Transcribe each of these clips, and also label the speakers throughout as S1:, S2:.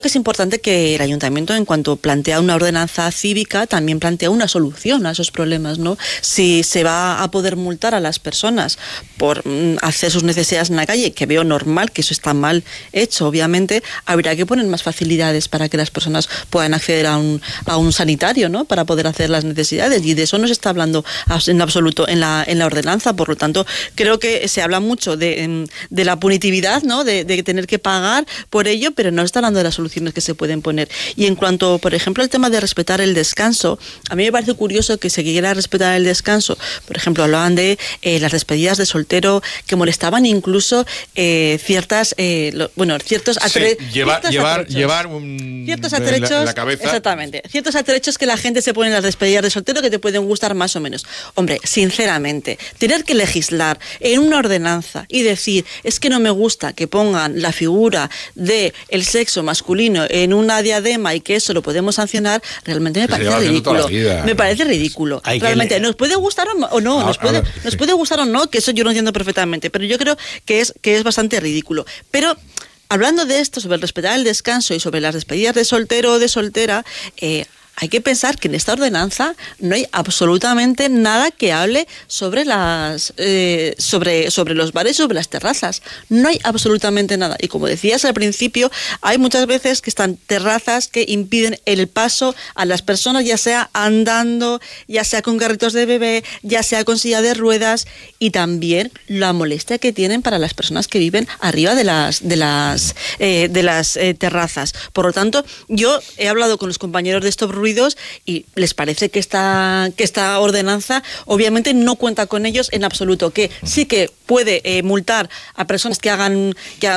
S1: Es importante que el ayuntamiento, en cuanto plantea una ordenanza cívica, también plantea una solución a esos problemas, ¿no? Si se va a poder multar a las personas por hacer sus necesidades en la calle, que veo normal, que eso está mal hecho, obviamente, habría que poner más facilidades para que las personas puedan acceder a un sanitario, ¿no? Para poder hacer las necesidades, y de eso no se está hablando en absoluto en la ordenanza. Por lo tanto, creo que se habla mucho de la punitividad, ¿no? De tener que pagar por ello, pero no se está hablando de la solución que se pueden poner. Y en cuanto, por ejemplo, al tema de respetar el descanso, a mí me parece curioso que se quiera respetar el descanso. Por ejemplo, hablaban de las despedidas de soltero, que molestaban incluso ciertos
S2: llevar
S1: ciertos atrechos,
S2: la cabeza.
S1: Exactamente, ciertos atrechos que la gente se pone en las despedidas de soltero que te pueden gustar más o menos. Hombre, sinceramente, tener que legislar en una ordenanza y decir, es que no me gusta que pongan la figura de el sexo masculino en una diadema y que eso lo podemos sancionar, realmente me parece ridículo. Me parece ridículo. Realmente, nos puede gustar o no, nos puede gustar o no, que eso yo lo entiendo perfectamente, pero yo creo que es bastante ridículo. Pero hablando de esto, sobre el respetar el descanso y sobre las despedidas de soltero o de soltera, hay que pensar que en esta ordenanza no hay absolutamente nada que hable sobre sobre los bares, sobre las terrazas. No hay absolutamente nada. Y como decías al principio, hay muchas veces que están terrazas que impiden el paso a las personas, ya sea andando, ya sea con carritos de bebé, ya sea con silla de ruedas, y también la molestia que tienen para las personas que viven arriba de las terrazas. Por lo tanto, yo he hablado con los compañeros de Stop Ruidos y les parece que esta ordenanza obviamente no cuenta con ellos en absoluto, que sí que puede multar a personas que hagan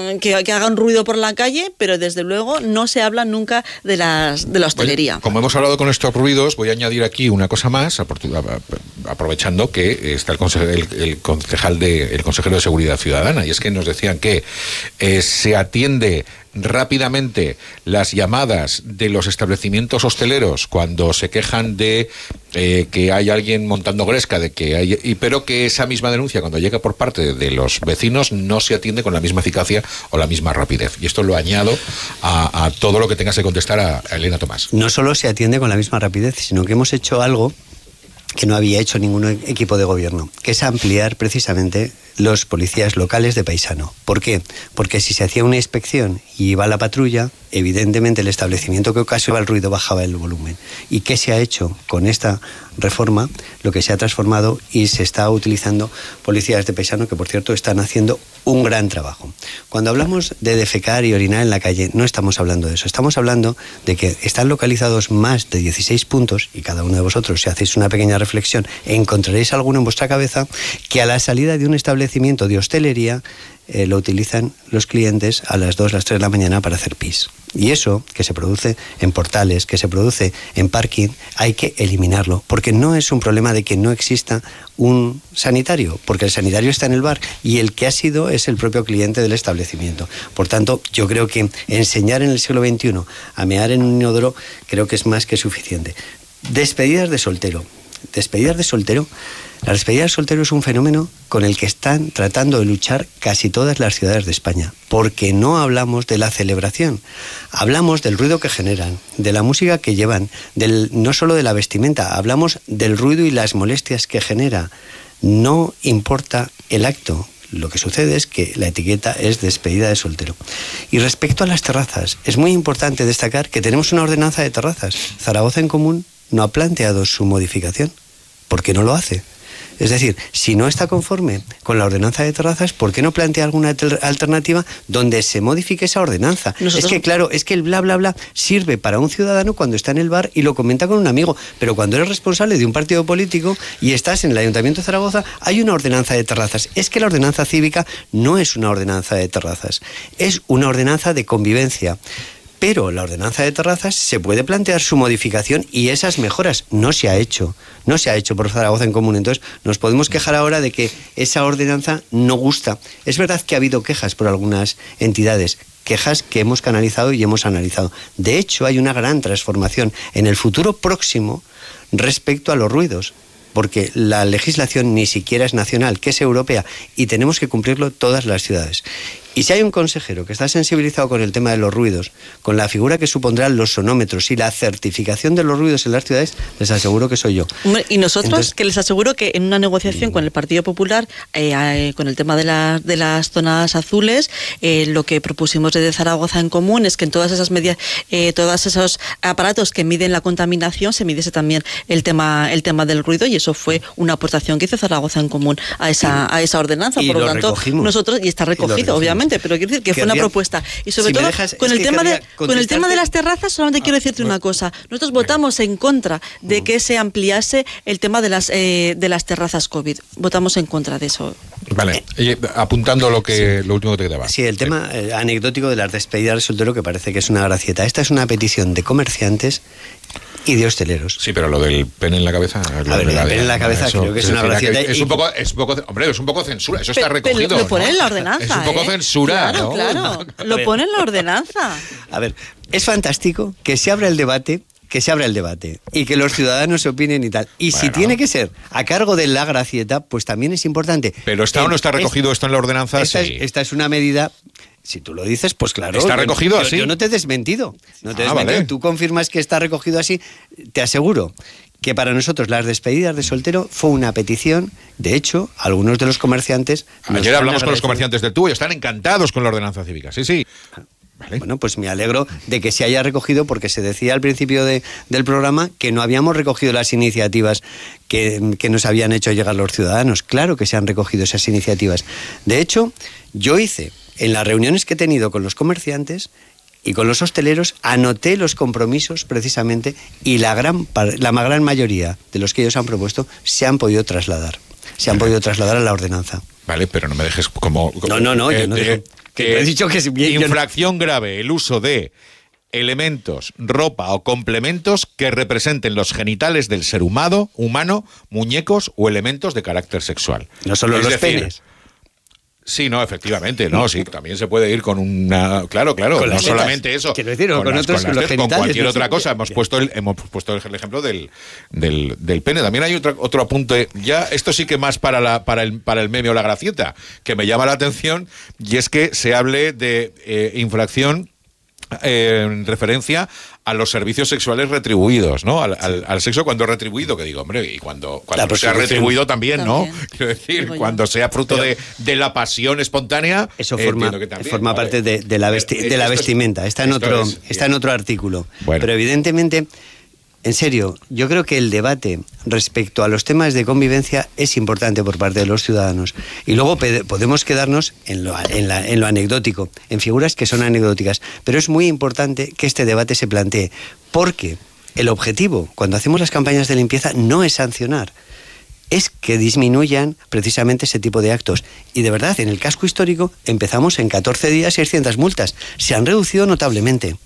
S1: ruido por la calle, pero desde luego no se habla nunca de la hostelería.
S2: Oye, como hemos hablado con estos ruidos, voy a añadir aquí una cosa más, aprovechando que está el consejero de Seguridad Ciudadana, y es que nos decían que se atiende rápidamente las llamadas de los establecimientos hosteleros cuando se quejan de que hay alguien montando gresca, pero que esa misma denuncia, cuando llega por parte de los vecinos, no se atiende con la misma eficacia o la misma rapidez. Y esto lo añado a todo lo que tengas que contestar a Elena Tomás.
S3: No solo se atiende con la misma rapidez, sino que hemos hecho algo que no había hecho ningún equipo de gobierno, que es ampliar precisamente los policías locales de paisano. ¿Por qué? Porque si se hacía una inspección y iba la patrulla, evidentemente el establecimiento que ocasionaba el ruido bajaba el volumen. ¿Y qué se ha hecho con esta reforma? Lo que se ha transformado y se está utilizando policías de paisano, que por cierto están haciendo un gran trabajo. Cuando hablamos de defecar y orinar en la calle, no estamos hablando de eso. Estamos hablando de que están localizados más de 16 puntos, y cada uno de vosotros, si hacéis una pequeña reflexión, encontraréis alguno en vuestra cabeza, que a la salida de un establecimiento de hostelería lo utilizan los clientes a las 2, las 3 de la mañana para hacer pis. Y eso, que se produce en portales, que se produce en parking, hay que eliminarlo, porque no es un problema de que no exista un sanitario, porque el sanitario está en el bar y el que ha sido es el propio cliente del establecimiento. Por tanto, yo creo que enseñar en el siglo XXI a mear en un inodoro creo que es más que suficiente. Despedidas de soltero. La despedida de soltero es un fenómeno con el que están tratando de luchar casi todas las ciudades de España, porque no hablamos de la celebración, hablamos del ruido que generan, de la música que llevan, no solo de la vestimenta, hablamos del ruido y las molestias que genera. No importa el acto. Lo que sucede es que la etiqueta es despedida de soltero. Y respecto a las terrazas, es muy importante destacar que tenemos una ordenanza de terrazas. Zaragoza en Común no ha planteado su modificación. ¿Por qué no lo hace? Es decir, si no está conforme con la ordenanza de terrazas, ¿por qué no plantea alguna alternativa donde se modifique esa ordenanza? Es que claro, es que el bla bla bla sirve para un ciudadano cuando está en el bar y lo comenta con un amigo, pero cuando eres responsable de un partido político y estás en el Ayuntamiento de Zaragoza, hay una ordenanza de terrazas. Es que la ordenanza cívica no es una ordenanza de terrazas, es una ordenanza de convivencia. Pero la ordenanza de terrazas se puede plantear su modificación y esas mejoras no se ha hecho por Zaragoza en Común. Entonces nos podemos quejar ahora de que esa ordenanza no gusta. Es verdad que ha habido quejas por algunas entidades, quejas que hemos canalizado y hemos analizado. De hecho, hay una gran transformación en el futuro próximo respecto a los ruidos, porque la legislación ni siquiera es nacional, que es europea, y tenemos que cumplirlo todas las ciudades. Y si hay un consejero que está sensibilizado con el tema de los ruidos, con la figura que supondrán los sonómetros y la certificación de los ruidos en las ciudades, les aseguro que soy yo.
S1: Y nosotros, entonces, que les aseguro que en una negociación con el Partido Popular, con el tema de las zonas azules, lo que propusimos desde Zaragoza en Común es que en todas esas medidas, todos esos aparatos que miden la contaminación, se midiese también el tema del ruido, y eso fue una aportación que hizo Zaragoza en Común a esa ordenanza. Por lo tanto, nosotros, y está recogido, obviamente, pero quiero decir que fue una propuesta. Y sobre todo, con el tema de las terrazas, solamente quiero decirte una cosa. Nosotros votamos en contra de que se ampliase el tema de las terrazas COVID. Votamos en contra de eso.
S2: Vale, apuntando lo último que te quedaba.
S3: Sí, el tema anecdótico de las despedidas de soltero, que parece que es una gracieta. Esta es una petición de comerciantes y de hosteleros.
S2: Sí, pero lo del pene en la cabeza...
S3: A ver, el pene en la cabeza creo que es una gracieta.
S2: Es un poco censura, eso está recogido.
S1: Pero lo pone en la ordenanza.
S2: Es un poco censura,
S1: claro,
S2: ¿no?
S1: Claro, lo pone en la ordenanza.
S3: A ver, es fantástico que se abra el debate y que los ciudadanos opinen y tal. Y si tiene que ser a cargo de la gracieta, pues también es importante.
S2: Pero ¿está o no está recogido esto en la ordenanza?
S3: Esta es una medida... Si tú lo dices, pues claro.
S2: ¿Está recogido así?
S3: Yo no te he desmentido. Vale. Tú confirmas que está recogido así. Te aseguro que para nosotros las despedidas de soltero fue una petición. De hecho, algunos de los comerciantes...
S2: Ayer hablamos con los comerciantes del tubo y están encantados con la ordenanza cívica. Sí.
S3: Vale. Bueno, pues me alegro de que se haya recogido, porque se decía al principio del programa que no habíamos recogido las iniciativas que nos habían hecho llegar los ciudadanos. Claro que se han recogido esas iniciativas. De hecho, yo hice, en las reuniones que he tenido con los comerciantes y con los hosteleros, anoté los compromisos precisamente, y la gran mayoría de los que ellos han propuesto se han podido trasladar. Se han podido trasladar a la ordenanza.
S2: Vale, pero no me dejes como...
S3: No, yo no dejo...
S2: Que he dicho que es bien, infracción grave el uso de elementos, ropa o complementos que representen los genitales del ser humano, muñecos o elementos de carácter sexual.
S3: No solo los penes.
S2: Sí, no, efectivamente, no, sí, también se puede ir con una... Claro,
S3: con
S2: no solamente eso.
S3: Quiero decir, con
S2: cualquier otra cosa. Hemos puesto el ejemplo del pene. También hay otro apunte, ya esto sí que más para el meme o la gracieta, que me llama la atención, y es que se hable de infracción en referencia a los servicios sexuales retribuidos, ¿no? Al sexo cuando es retribuido, que digo, hombre, y cuando no sea retribuido también, ¿no? Quiero decir, cuando sea fruto de la pasión espontánea,
S3: eso forma parte de la vestimenta. Está en otro artículo.
S2: Bueno.
S3: Pero evidentemente, en serio, yo creo que el debate respecto a los temas de convivencia es importante por parte de los ciudadanos. Y luego podemos quedarnos en lo anecdótico, en figuras que son anecdóticas. Pero es muy importante que este debate se plantee, porque el objetivo, cuando hacemos las campañas de limpieza, no es sancionar, es que disminuyan precisamente ese tipo de actos. Y de verdad, en el casco histórico empezamos en 14 días 600 multas. Se han reducido notablemente.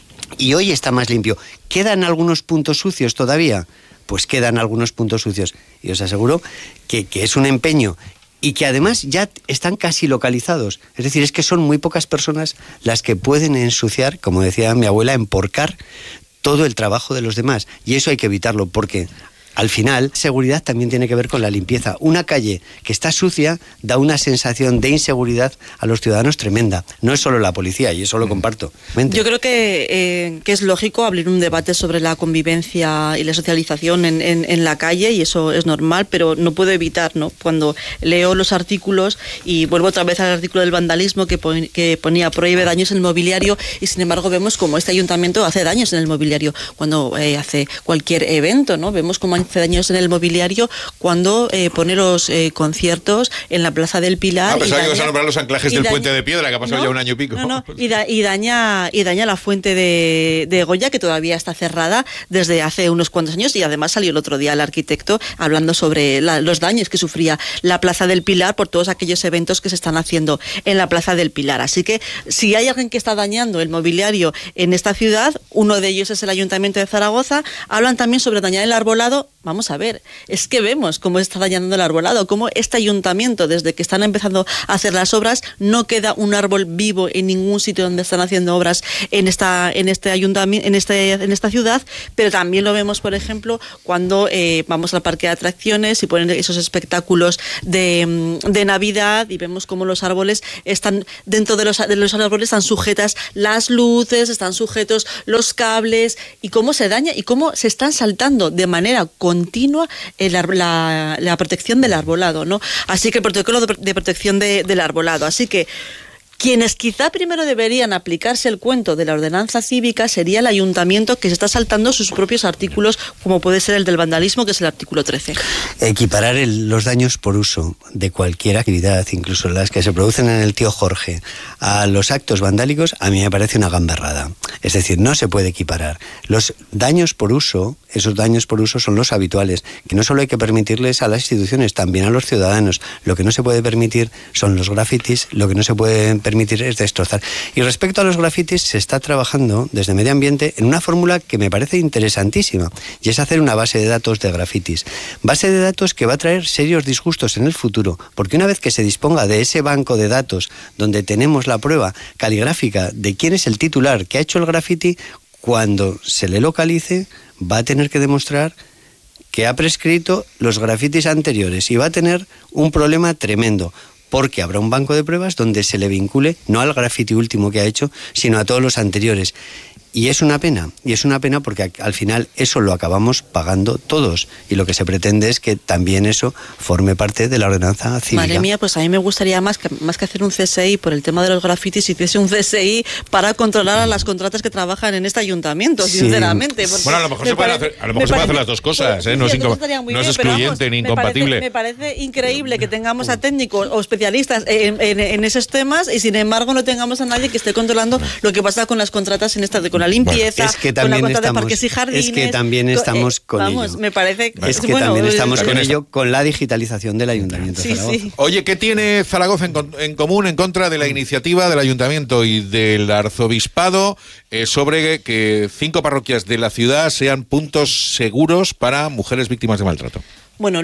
S3: Y hoy está más limpio. ¿Quedan algunos puntos sucios todavía? Pues quedan algunos puntos sucios. Y os aseguro que es un empeño, y que además ya están casi localizados. Es decir, es que son muy pocas personas las que pueden ensuciar, como decía mi abuela, emporcar todo el trabajo de los demás. Y eso hay que evitarlo, porque al final, seguridad también tiene que ver con la limpieza. Una calle que está sucia da una sensación de inseguridad a los ciudadanos tremenda. No es solo la policía, y eso lo comparto.
S1: Yo creo que es lógico abrir un debate sobre la convivencia y la socialización en la calle, y eso es normal, pero no puedo evitar, ¿no? Cuando leo los artículos, y vuelvo otra vez al artículo del vandalismo que ponía prohíbe daños en el mobiliario, y sin embargo vemos como este ayuntamiento hace daños en el mobiliario cuando hace cualquier evento, ¿no? Vemos cómo hace daños en el mobiliario cuando pone los conciertos en la Plaza del Pilar.
S2: Pensaba que ibas a nombrar los anclajes del Puente de Piedra, que ha pasado ya un año y pico.
S1: Y daña la fuente de Goya, que todavía está cerrada desde hace unos cuantos años, y además salió el otro día el arquitecto hablando sobre los daños que sufría la Plaza del Pilar por todos aquellos eventos que se están haciendo en la Plaza del Pilar. Así que si hay alguien que está dañando el mobiliario en esta ciudad, uno de ellos es el Ayuntamiento de Zaragoza. Hablan también sobre dañar el arbolado. vamos a ver, es que vemos cómo está dañando el arbolado, cómo este ayuntamiento, desde que están empezando a hacer las obras, no queda un árbol vivo en ningún sitio donde están haciendo obras en este ayuntamiento, en esta ciudad, pero también lo vemos, por ejemplo, cuando vamos al parque de atracciones y ponen esos espectáculos de Navidad y vemos cómo los árboles están, dentro de los árboles están sujetas las luces, están sujetos los cables, y cómo se daña y cómo se están saltando de manera continua la protección del arbolado, ¿no? Así que el protocolo de protección del arbolado. Así que quienes quizá primero deberían aplicarse el cuento de la ordenanza cívica sería el ayuntamiento, que se está saltando sus propios artículos, como puede ser el del vandalismo, que es el artículo 13.
S3: Equiparar los daños por uso de cualquier actividad, incluso las que se producen en el Tío Jorge, a los actos vandálicos, a mí me parece una gamberrada. Es decir, no se puede equiparar. Los daños por uso, esos daños por uso son los habituales, que no solo hay que permitirles a las instituciones, también a los ciudadanos. Lo que no se puede permitir son los grafitis, lo que no se puede permitir es destrozar. Y respecto a los grafitis, se está trabajando desde Medio Ambiente en una fórmula que me parece interesantísima, y es hacer una base de datos de grafitis. Base de datos que va a traer serios disgustos en el futuro, porque una vez que se disponga de ese banco de datos donde tenemos la prueba caligráfica de quién es el titular que ha hecho el grafiti, cuando se le localice va a tener que demostrar que ha prescrito los grafitis anteriores, y va a tener un problema tremendo, porque habrá un banco de pruebas donde se le vincule no al grafiti último que ha hecho, sino a todos los anteriores. Y es una pena porque al final eso lo acabamos pagando todos, y lo que se pretende es que también eso forme parte de la ordenanza cívica.
S1: Madre mía, pues a mí me gustaría más que hacer un CSI por el tema de los grafitis, hiciese un CSI para controlar a las contratas que trabajan en este ayuntamiento, sí, sinceramente.
S2: Bueno, a lo mejor se puede hacer las dos cosas, ¿eh? No es excluyente ni incompatible.
S1: Me parece increíble que tengamos a técnicos o especialistas en esos temas, y sin embargo no tengamos a nadie que esté controlando lo que pasa con las contratas con la limpieza,
S3: es que también
S1: con la contrata de parques y jardines.
S3: Es que también estamos con ello.
S1: Me parece
S3: es que también estamos con ello, con la digitalización del Ayuntamiento de Zaragoza.
S2: Sí. Oye, ¿qué tiene Zaragoza en común en contra de la iniciativa del Ayuntamiento y del Arzobispado sobre que 5 parroquias de la ciudad sean puntos seguros para mujeres víctimas de maltrato?
S1: Bueno,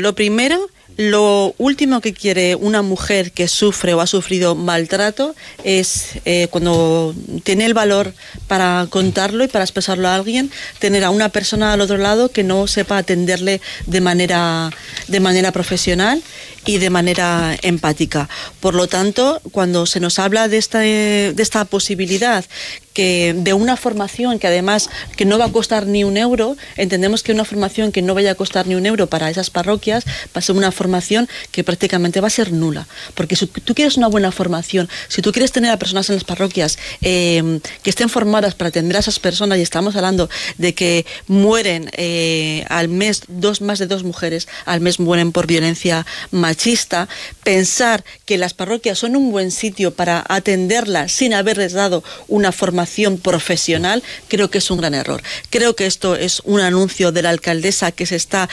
S1: lo último que quiere una mujer que sufre o ha sufrido maltrato es, cuando tiene el valor para contarlo y para expresarlo a alguien, tener a una persona al otro lado que no sepa atenderle de manera profesional y de manera empática. Por lo tanto, cuando se nos habla de esta posibilidad, que de una formación que además que no va a costar ni €1, entendemos que una formación que no vaya a costar ni €1 para esas parroquias va a ser una formación que prácticamente va a ser nula, porque si tú quieres una buena formación, si tú quieres tener a personas en las parroquias que estén formadas para atender a esas personas, y estamos hablando de que mueren al mes más de 2 mujeres al mes mueren por violencia machista, pensar que las parroquias son un buen sitio para atenderlas sin haberles dado una formación profesional, creo que es un gran error. Creo que esto es un anuncio de la alcaldesa que se está,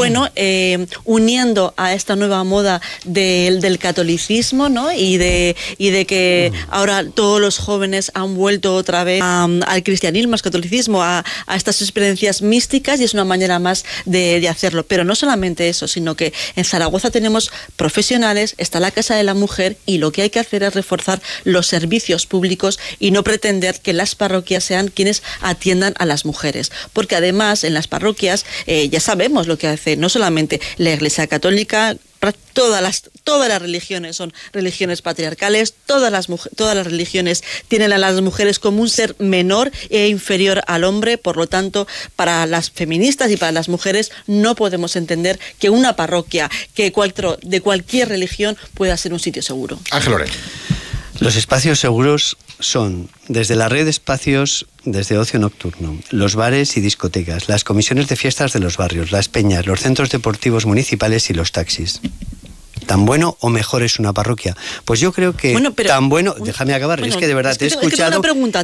S1: uniendo a esta nueva moda del catolicismo, ¿no? Y de que ahora todos los jóvenes han vuelto otra vez al cristianismo, al catolicismo, a estas experiencias místicas, y es una manera más de hacerlo. Pero no solamente eso, sino que en Zaragoza tenemos profesionales, está la Casa de la Mujer, y lo que hay que hacer es reforzar los servicios públicos y no pretender que las parroquias sean quienes atiendan a las mujeres, porque además en las parroquias ya sabemos lo que hace no solamente la Iglesia Católica. Todas las religiones son religiones patriarcales, todas las religiones tienen a las mujeres como un ser menor e inferior al hombre. Por lo tanto, para las feministas y para las mujeres no podemos entender que una parroquia de cualquier religión pueda ser un sitio seguro.
S2: Ángel Loret.
S3: Los espacios seguros son desde la red de espacios desde ocio nocturno, los bares y discotecas, las comisiones de fiestas de los barrios, las peñas, los centros deportivos municipales y los taxis. ¿Tan bueno o mejor es una parroquia? Pues yo creo que tan bueno... Déjame acabar, es que de verdad te he escuchado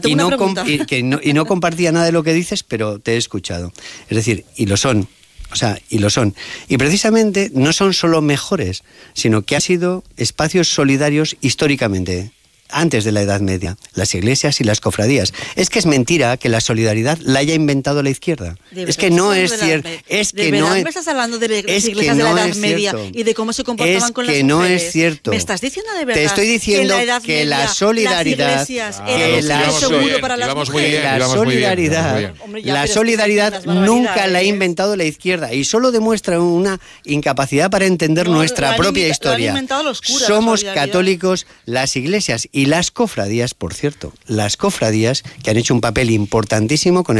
S3: y no compartía nada de lo que dices, pero te he escuchado. Es decir, y lo son. Y precisamente no son solo mejores, sino que han sido espacios solidarios históricamente. antes de la Edad Media, las iglesias y las cofradías. Es que es mentira que la solidaridad la haya inventado la izquierda. Es que no es cierto. Es que no es.
S1: ¿Me estás hablando de las iglesias de la Edad Media y de cómo se comportaban con las mujeres?
S3: Es que no es cierto.
S1: ¿Me estás diciendo de verdad?
S3: Te estoy diciendo que la solidaridad, la solidaridad nunca la ha inventado la izquierda y solo demuestra una incapacidad para entender nuestra propia historia. Somos católicos, las iglesias y las cofradías, por cierto, las cofradías que han hecho un papel importantísimo con